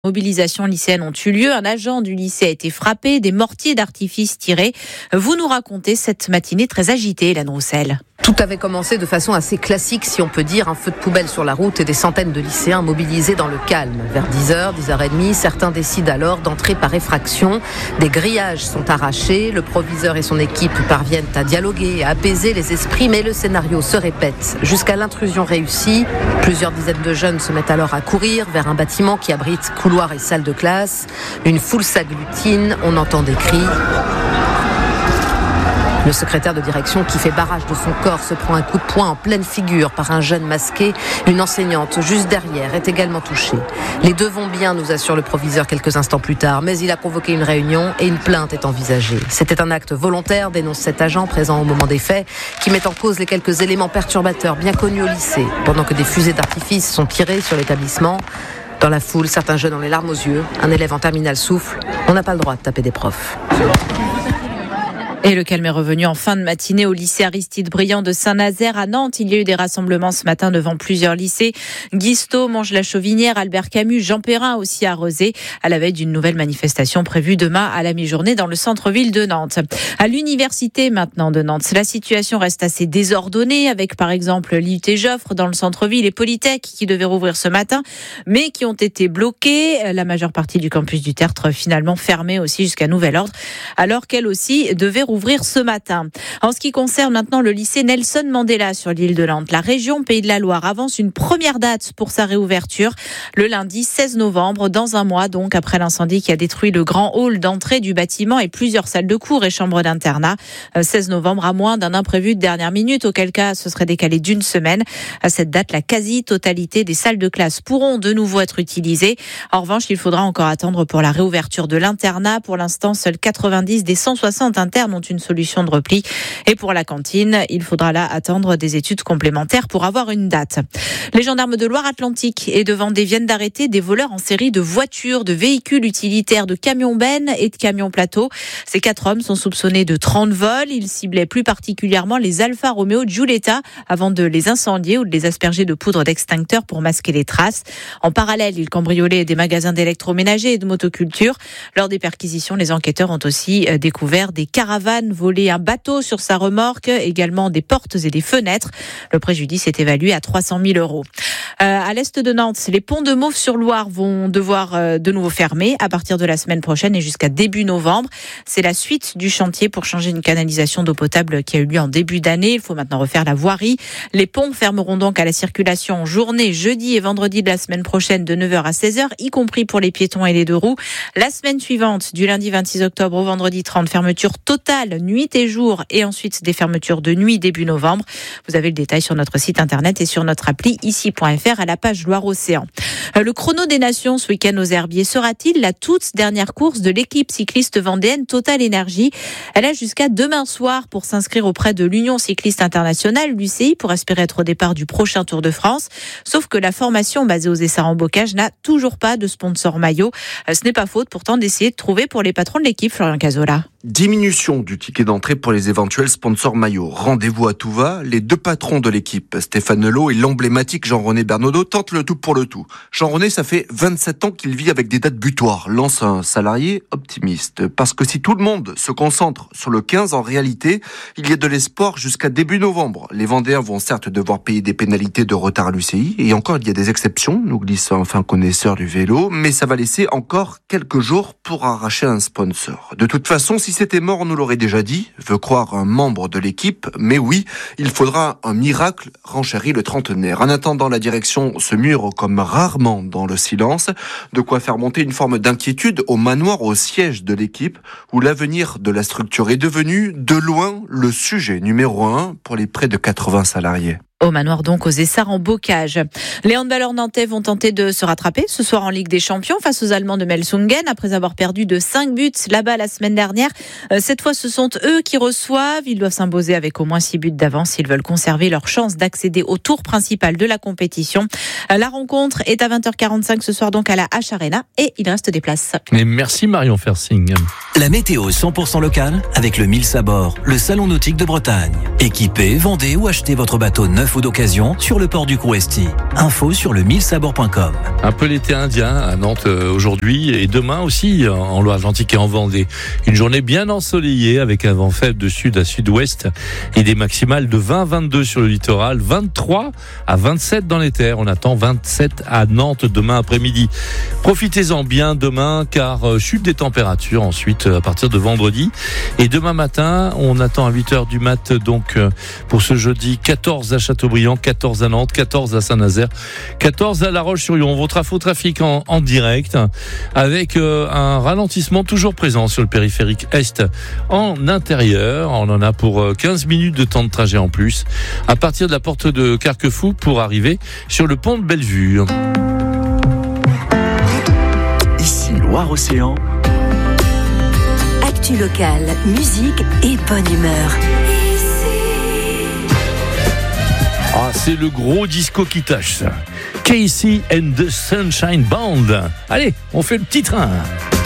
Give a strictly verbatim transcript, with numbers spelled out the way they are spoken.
Mobilisations lycéennes ont eu lieu. Un agent du lycée a été frappé, des mortiers d'artifice tirés. Vous nous racontez cette matinée très agitée, Hélène Roussel. Tout avait commencé de façon assez classique, si on peut dire, un feu de poubelle sur la route et des centaines de lycéens mobilisés dans le calme. Vers dix heures, dix heures trente, certains décident alors d'entrer par effraction. Des grillages sont arrachés, le proviseur et son équipe parviennent à dialoguer et à apaiser les esprits, mais le scénario se répète jusqu'à l'intrusion réussie. Plusieurs dizaines de jeunes se mettent alors à courir vers un bâtiment qui abrite couloirs et salles de classe. Une foule s'agglutine, on entend des cris. Le secrétaire de direction qui fait barrage de son corps se prend un coup de poing en pleine figure par un jeune masqué. Une enseignante juste derrière est également touchée. Les deux vont bien, nous assure le proviseur quelques instants plus tard, mais il a convoqué une réunion et une plainte est envisagée. C'était un acte volontaire, dénonce cet agent présent au moment des faits, qui met en cause les quelques éléments perturbateurs bien connus au lycée, pendant que des fusées d'artifice sont tirées sur l'établissement. Dans la foule, certains jeunes ont les larmes aux yeux. Un élève en terminale souffle. On n'a pas le droit de taper des profs. Et le calme est revenu en fin de matinée au lycée Aristide Briand de Saint-Nazaire à Nantes. Il y a eu des rassemblements ce matin devant plusieurs lycées. Guisto, Monge-la-Chauvinière, Albert Camus, Jean Perrin aussi à Rezé, à la veille d'une nouvelle manifestation prévue demain à la mi-journée dans le centre-ville de Nantes. À l'université maintenant de Nantes, la situation reste assez désordonnée avec par exemple l'I U T Joffre dans le centre-ville et Polytech qui devaient rouvrir ce matin mais qui ont été bloqués. La majeure partie du campus du Tertre finalement fermée aussi jusqu'à nouvel ordre alors qu'elle aussi devait ouvrir ce matin. En ce qui concerne maintenant le lycée Nelson Mandela sur l'île de Nantes, la région Pays de la Loire avance une première date pour sa réouverture le lundi seize novembre, dans un mois donc après l'incendie qui a détruit le grand hall d'entrée du bâtiment et plusieurs salles de cours et chambres d'internat. seize novembre à moins d'un imprévu de dernière minute, auquel cas ce serait décalé d'une semaine. À cette date, la quasi-totalité des salles de classe pourront de nouveau être utilisées. En revanche, il faudra encore attendre pour la réouverture de l'internat. Pour l'instant, seuls quatre-vingt-dix des cent soixante internes ont une solution de repli. Et pour la cantine, il faudra là attendre des études complémentaires pour avoir une date. Les gendarmes de Loire-Atlantique et de Vendée viennent d'arrêter des voleurs en série de voitures, de véhicules utilitaires, de camions-bennes et de camions-plateaux. Ces quatre hommes sont soupçonnés de trente vols. Ils ciblaient plus particulièrement les Alfa Romeo Giulietta avant de les incendier ou de les asperger de poudre d'extincteur pour masquer les traces. En parallèle, ils cambriolaient des magasins d'électroménager et de motoculture. Lors des perquisitions, les enquêteurs ont aussi découvert des caravanes, volé un bateau sur sa remorque, également des portes et des fenêtres. Le préjudice est évalué à trois cent mille euros. Euh, à l'est de Nantes, les ponts de Mauves-sur-Loire vont devoir euh, de nouveau fermer à partir de la semaine prochaine et jusqu'à début novembre. C'est la suite du chantier pour changer une canalisation d'eau potable qui a eu lieu en début d'année. Il faut maintenant refaire la voirie. Les ponts fermeront donc à la circulation en journée, jeudi et vendredi de la semaine prochaine de neuf heures à seize heures, y compris pour les piétons et les deux roues. La semaine suivante, du lundi vingt-six octobre au vendredi trente, fermeture totale, nuit et jour, et ensuite des fermetures de nuit début novembre. Vous avez le détail sur notre site internet et sur notre appli ici point f r à la page Loire-Océan. Le chrono des nations ce week-end aux Herbiers sera-t-il la toute dernière course de l'équipe cycliste vendéenne Total Énergie? Elle a jusqu'à demain soir pour s'inscrire auprès de l'Union cycliste internationale, l'U C I, pour espérer être au départ du prochain Tour de France. Sauf que la formation basée aux Essarts-en-Bocage n'a toujours pas de sponsor maillot. Ce n'est pas faute pourtant d'essayer de trouver pour les patrons de l'équipe, Florian Cazola. Diminution du ticket d'entrée pour les éventuels sponsors maillots. Rendez-vous à tout va. Les deux patrons de l'équipe, Stéphane Nelot et l'emblématique Jean-René Bernaudot, tentent le tout pour le tout. Jean-René, ça fait vingt-sept ans qu'il vit avec des dates butoirs, lance un salarié optimiste. Parce que si tout le monde se concentre sur le quinze, en réalité, il y a de l'espoir jusqu'à début novembre. Les Vendéens vont certes devoir payer des pénalités de retard à l'U C I, et encore il y a des exceptions, nous glisse un fin connaisseur du vélo, mais ça va laisser encore quelques jours pour arracher un sponsor. De toute façon, si Si c'était mort, on nous l'aurait déjà dit, veut croire un membre de l'équipe, mais oui, il faudra un miracle, renchérit le trentenaire. En attendant, la direction se mure comme rarement dans le silence, de quoi faire monter une forme d'inquiétude au manoir, au siège de l'équipe, où l'avenir de la structure est devenu, de loin, le sujet numéro un pour les près de quatre-vingts salariés. Au manoir donc aux Essarts-en-Bocage. Les handballeurs nantais vont tenter de se rattraper ce soir en Ligue des Champions face aux Allemands de Melsungen après avoir perdu de cinq buts là-bas la semaine dernière. Cette fois, ce sont eux qui reçoivent. Ils doivent s'imposer avec au moins six buts d'avance s'ils veulent conserver leur chance d'accéder au tour principal de la compétition. La rencontre est à vingt heures quarante-cinq ce soir donc à la H Arena et il reste des places. Et merci Marion Fersing. La météo cent pour cent locale avec le Mills à bord, le salon nautique de Bretagne. Équipez, vendez ou achetez votre bateau neuf infos d'occasion sur le port du Crouesti. Info sur le mille sabords point com. Un peu l'été indien à Nantes aujourd'hui et demain aussi en Loire-Atlantique et en Vendée. Une journée bien ensoleillée avec un vent faible de sud à sud-ouest et des maximales de vingt à vingt-deux sur le littoral, vingt-trois à vingt-sept dans les terres. On attend vingt-sept à Nantes demain après-midi. Profitez-en bien demain car chute des températures ensuite à partir de vendredi. Et demain matin, on attend à huit heures du mat donc pour ce jeudi quatorze à Châteaubriand, quatorze à Nantes, quatorze à Saint-Nazaire, quatorze à La Roche-sur-Yon. Votre info trafic en, en direct avec euh, un ralentissement toujours présent sur le périphérique Est en intérieur. On en a pour quinze minutes de temps de trajet en plus à partir de la porte de Carquefou pour arriver sur le pont de Bellevue. Ici Loire-Océan. Actu locale, musique et bonne humeur. Ah, c'est le gros disco qui tâche ça. Casey and the Sunshine Band. Allez, on fait le petit train.